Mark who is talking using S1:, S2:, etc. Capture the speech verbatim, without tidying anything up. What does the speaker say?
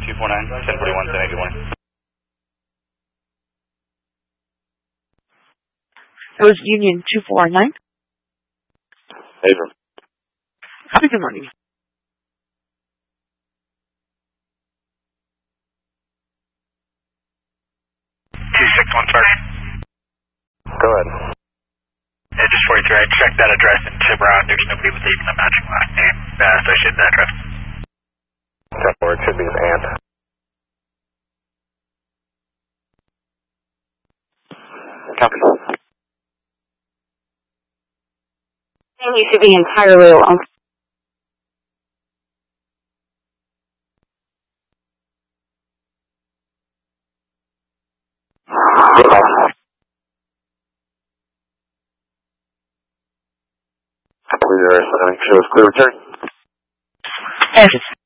S1: two four nine, ten forty-one, ten eighty-one.
S2: That was Union two four nine.
S1: Abram.
S2: Happy good morning.
S3: two six one, sorry.
S1: Go ahead.
S3: Yeah, just forty-three, I checked that address in Brown. There's nobody with even a matching last name uh, associated with that address.
S1: ten four, it should be an aunt. Copy.
S2: You should be entirely alone.
S1: I believe there is something. Shows clear return.
S2: Yes.